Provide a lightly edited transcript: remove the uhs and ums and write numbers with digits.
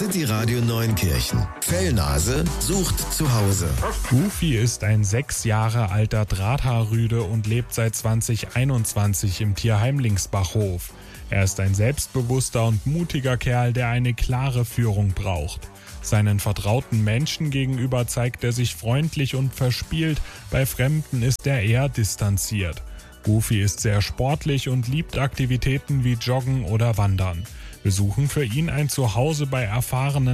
City Radio Neunkirchen. Fellnase sucht zu Hause. Goofy ist ein 6 Jahre alter Drahthaarrüde und lebt seit 2021 im Tierheim Linksbachhof. Er ist ein selbstbewusster und mutiger Kerl, der eine klare Führung braucht. Seinen vertrauten Menschen gegenüber zeigt er sich freundlich und verspielt, bei Fremden ist er eher distanziert. Goofy ist sehr sportlich und liebt Aktivitäten wie Joggen oder Wandern. Wir suchen für ihn ein Zuhause bei erfahrenen